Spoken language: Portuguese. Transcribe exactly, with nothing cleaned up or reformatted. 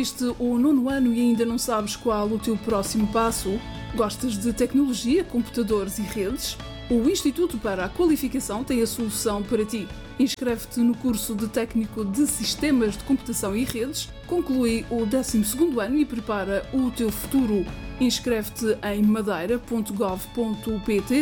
Concluíste o nono ano e ainda não sabes qual o teu próximo passo? Gostas de tecnologia, computadores e redes? O Instituto para a Qualificação tem a solução para ti. Inscreve-te no curso de Técnico de Sistemas de Computação e Redes, conclui o décimo segundo ano e prepara o teu futuro. Inscreve-te em madeira ponto gov ponto pt